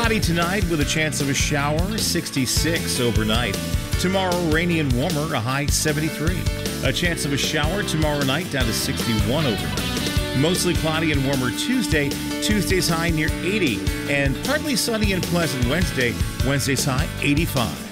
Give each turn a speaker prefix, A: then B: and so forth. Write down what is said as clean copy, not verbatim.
A: Cloudy tonight with a chance of a shower, 66 overnight. Tomorrow, rainy and warmer, a high 73. A chance of a shower tomorrow night, down to 61 overnight. Mostly cloudy and warmer Tuesday. Tuesday's high near 80. And partly sunny and pleasant Wednesday. Wednesday's high 85.